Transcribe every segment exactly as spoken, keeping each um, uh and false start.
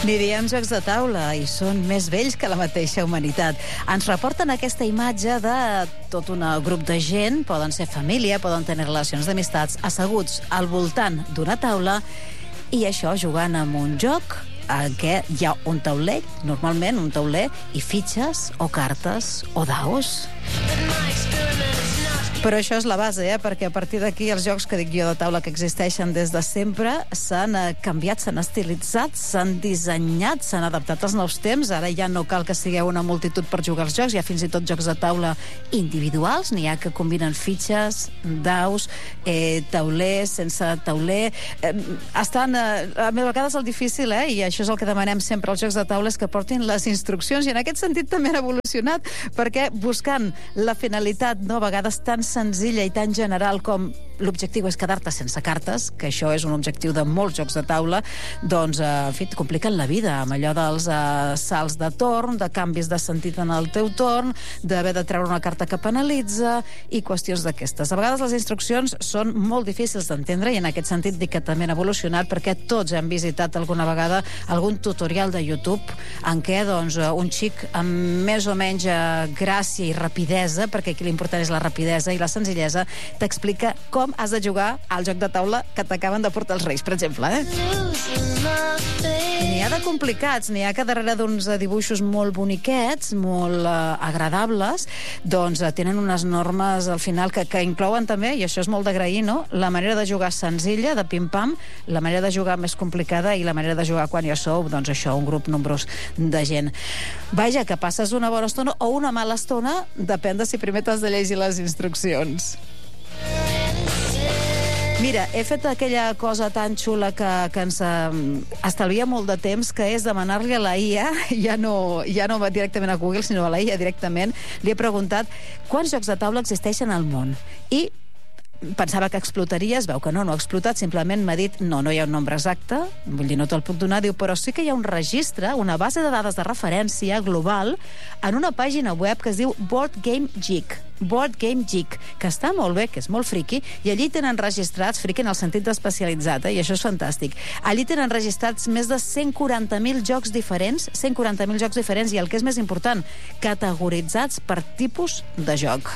N'hi diem jocs de taula i són més vells que la mateixa humanitat. Ens reporten aquesta imatge de tot un grup de gent, poden ser família, poden tenir relacions d'amistats, asseguts al voltant d'una taula i això jugant amb un joc en què hi ha un tauler, normalment un tauler, i fitxes o cartes o daus. Però això és la base, eh? Perquè a partir d'aquí els jocs que dic jo de taula que existeixen des de sempre s'han eh, canviat, s'han estilitzat, s'han dissenyat, s'han adaptat als nous temps. Ara ja no cal que sigueu una multitud per jugar als jocs, hi ha fins i tot jocs de taula individuals, n'hi ha que combinen fitxes, daus, eh, taulers, sense tauler. Eh, estan, eh, a vegades el difícil, eh? I això és el que demanem sempre als jocs de taula, és que portin les instruccions, i en aquest sentit també han evolucionat, perquè buscant la finalitat, no, a vegades tan senzilla i tan general com l'objectiu és quedar-te sense cartes, que això és un objectiu de molts jocs de taula, doncs, eh, en fi, et compliquen la vida, amb allò dels eh, salts de torn, de canvis de sentit en el teu torn, d'haver de treure una carta que penalitza i qüestions d'aquestes. A vegades les instruccions són molt difícils d'entendre i en aquest sentit dic que també han evolucionat, perquè tots hem visitat alguna vegada algun tutorial de YouTube en què doncs, un xic amb més o menys eh, gràcia i rapidesa, perquè aquí l'important és la rapidesa i la senzillesa, t'explica com has de jugar al joc de taula que t'acaben de portar els Reis, per exemple, eh? N'hi ha de complicats, n'hi ha que darrere d'uns dibuixos molt boniquets, molt eh, agradables, doncs eh, tenen unes normes al final que, que inclouen també, i això és molt d'agrair, no?, la manera de jugar senzilla, de pim-pam, la manera de jugar més complicada i la manera de jugar quan ja sou, doncs això, un grup nombrós de gent. Vaja, que passes una bona estona o una mala estona, depèn de si primer t'has de llegir les instruccions. Mira, he fet aquella cosa tan xula que, que ens uh, estalvia molt de temps, que és demanar-li a la I A, ja no, ja no va directament a Google, sinó a la I A directament, li he preguntat quants jocs de taula existeixen al món. I pensava que explotaria, es veu que no, no ha explotat, simplement m'ha dit, no, no hi ha un nombre exacte, vull dir, no te'l puc donar, diu, però sí que hi ha un registre, una base de dades de referència global en una pàgina web que es diu Board Game Geek, Board Game Geek, que està molt bé, que és molt friqui, i allí tenen registrats, friqui en el sentit d'especialitzat, eh, i això és fantàstic, allí tenen registrats més de cent quaranta mil jocs diferents, cent quaranta mil jocs diferents, i el que és més important, categoritzats per tipus de joc.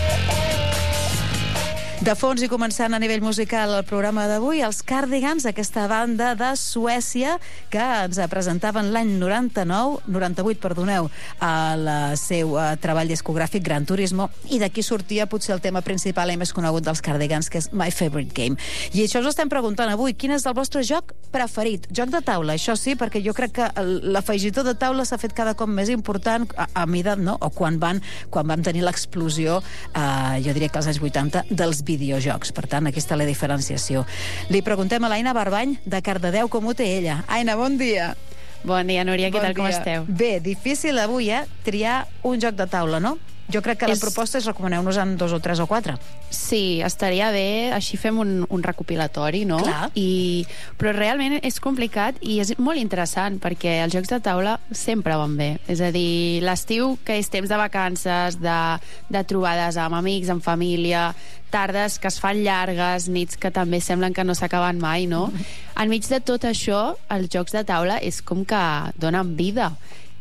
De fons i començant a nivell musical el programa d'avui, els Cardigans, aquesta banda de Suècia que ens presentaven l'any noranta-nou, noranta-vuit, perdoneu, al seu uh, treball discogràfic Gran Turismo, i d'aquí sortia potser el tema principal i més conegut dels Cardigans, que és My Favorite Game. I això us estem preguntant avui, quin és el vostre joc preferit? Joc de taula, això sí, perquè jo crec que l'afegitó de taula s'ha fet cada cop més important a, a mida, no?, o quan van, quan vam tenir l'explosió, uh, jo diria que als anys vuitanta, dels videojocs. Per tant, aquí està la diferenciació. Li preguntem a l'Aina Barbany, de Cardedeu, com ho té ella. Aina, bon dia. Bon dia, Núria, què bon tal, dia. com esteu? Bé, difícil avui, eh? Triar un joc de taula, no? Jo crec que la és... proposta és recomaneu-nos en dos o tres o quatre. Sí, estaria bé, així fem un, un recopilatori, no? Clar. I... Però realment és complicat i és molt interessant, perquè els jocs de taula sempre van bé. És a dir, l'estiu, que és temps de vacances, de, de trobades amb amics, amb família, tardes que es fan llargues, nits que també semblen que no s'acaben mai, no? Mm-hmm. Enmig de tot això, els jocs de taula és com que donen vida.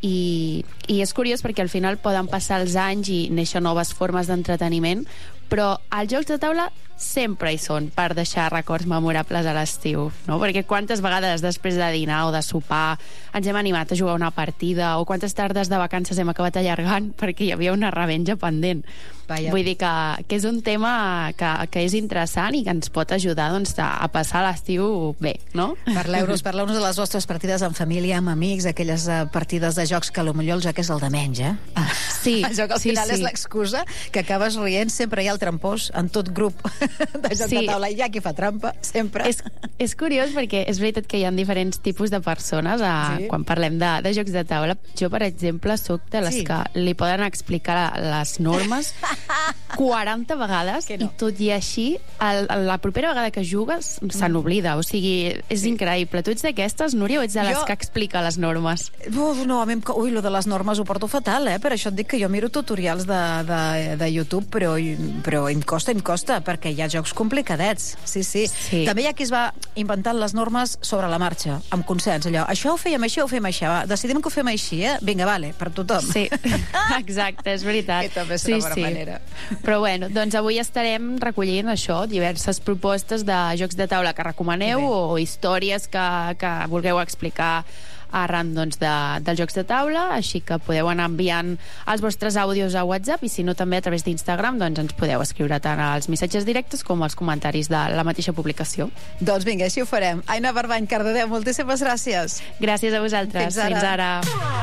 I, i és curiós perquè al final poden passar els anys i néixer noves formes d'entreteniment, però els jocs de taula sempre hi són per deixar records memorables a l'estiu, no? Perquè quantes vegades després de dinar o de sopar ens hem animat a jugar una partida, o quantes tardes de vacances hem acabat allargant perquè hi havia una revenja pendent. Vaja. Vull dir que, que és un tema que, que és interessant i que ens pot ajudar, doncs, a, a passar l'estiu bé, no? Parleu-nos, parleu-nos de les vostres partides en família, amb amics, aquelles uh, partides de jocs que potser el joc és el de menys, eh? Sí, el joc al sí, final sí. és l'excusa, que acabes rient, sempre hi ha el trampós en tot grup de joc sí. de taula, hi ha qui fa trampa, sempre. És, és curiós perquè és veritat que hi ha diferents tipus de persones a, sí. quan parlem de, de jocs de taula. Jo, per exemple, sóc de les sí. que li poden explicar les normes quaranta vegades no. i tot i així el, la propera vegada que jugues se n'oblida, o sigui, és sí. increïble. Tu ets d'aquestes, Núria, o ets de les jo... que explica les normes? Uf, no, a mi em... Ui, lo de les normes ho porto fatal, eh? Per això et dic que jo miro tutorials de, de, de YouTube, però, però em costa, em costa, perquè hi ha jocs complicadets. Sí, sí, sí. També hi ha qui es va inventant les normes sobre la marxa, amb consens, allò. Això ho fèiem així, ho fem així. Va, decidim que ho fem així, eh? Vinga, vale, per tothom. Sí, exacte, és veritat. I també és sí, una bona sí. manera. Però bueno, doncs avui estarem recollint això, diverses propostes de jocs de taula que recomaneu o històries que, que vulgueu explicar arran doncs, de, dels jocs de taula, així que podeu anar enviant els vostres àudios a WhatsApp i si no també a través d'Instagram doncs ens podeu escriure tant als missatges directes com als comentaris de la mateixa publicació. Doncs vinga, així ho farem. Aina Barbany, Cardedeu, moltíssimes gràcies. Gràcies a vosaltres. Fins ara. Fins ara.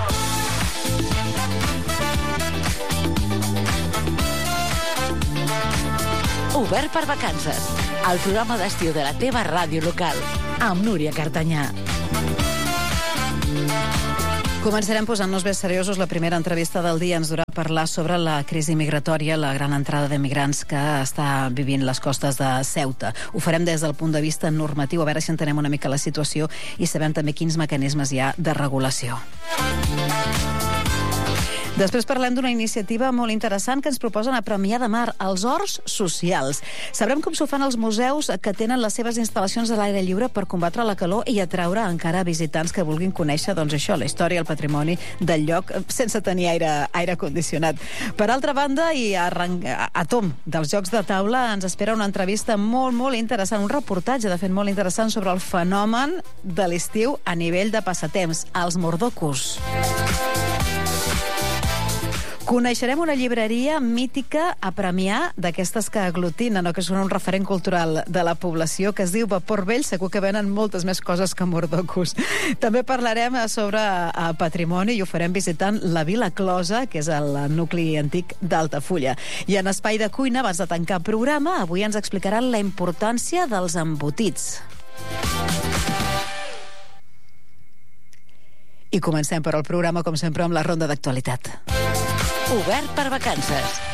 Obert per vacances, el programa d'estiu de la teva ràdio local, amb Núria Cartanyà. Començarem posant-nos bé seriosos. La primera entrevista del dia ens durà a parlar sobre la crisi migratòria, la gran entrada de migrants que està vivint les costes de Ceuta. Ho farem des del punt de vista normatiu, a veure si entenem una mica la situació i sabem també quins mecanismes hi ha de regulació. Després parlem d'una iniciativa molt interessant que ens proposen a Premià de Mar, els horts socials. Sabrem com s'ho fan els museus que tenen les seves instal·lacions a l'aire lliure per combatre la calor i atraure encara visitants que vulguin conèixer doncs això, la història, el patrimoni del lloc sense tenir aire, aire condicionat. Per altra banda, i a, a tom dels jocs de taula ens espera una entrevista molt, molt interessant, un reportatge, de fet, molt interessant sobre el fenomen de l'estiu a nivell de passatemps, els mordocos. Coneixerem una llibreria mítica a Premià, d'aquestes que aglutinen o que són un referent cultural de la població, que es diu Vapor Vell. Segur que venen moltes més coses que mordocos. També parlarem sobre patrimoni i ho farem visitant la Vila Closa, que és el nucli antic d'Altafulla. I en Espai de Cuina, abans de tancar programa, avui ens explicaran la importància dels embotits. I comencem per al programa, com sempre, amb la ronda d'actualitat. Obert per vacances.